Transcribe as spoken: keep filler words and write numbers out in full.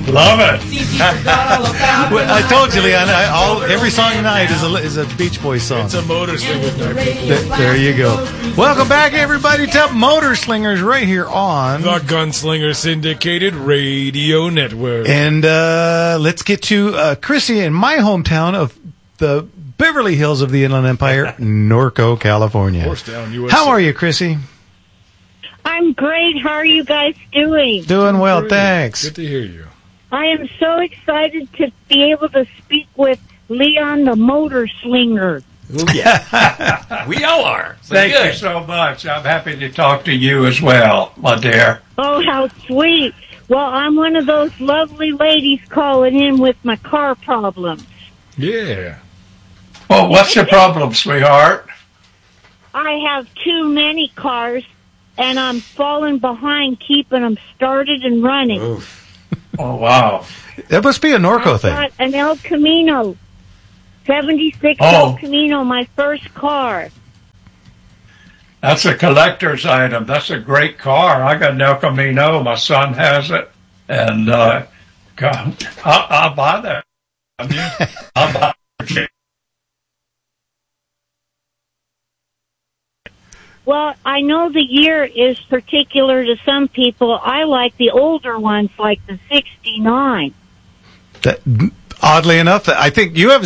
Love it. Well, I told you, Leon, I, all, every song tonight is a, is a Beach Boys song. It's a Motor Slinger night, people. Th- there you go. Welcome back, everybody, to Motor Slingers right here on the Gunslinger Syndicated Radio Network. And uh, let's get to uh, Chrissy in my hometown of the Beverly Hills of the Inland Empire, Norco, California. Horstown, U S A. How are you, Chrissy? I'm great. How are you guys doing? Doing well, Great. thanks. Good to hear you. I am so excited to be able to speak with Leon the Motor Slinger. Yeah. We all are. So Thank good. you so much. I'm happy to talk to you as well, my dear. Oh, how sweet. Well, I'm one of those lovely ladies calling in with my car problems. Yeah. Well, what's the problem, sweetheart? I have too many cars, and I'm falling behind keeping them started and running. Oof. Oh, wow. That must be a Norco I've thing. got an El Camino, seventy-six Oh. El Camino, my first car. That's a collector's item. That's a great car. I got an El Camino. My son has it. And, uh, God, I, I'll buy that. I mean, I'll buy it. Well, I know the year is particular to some people. I like the older ones, like the sixty-nine. That, oddly enough, I think you have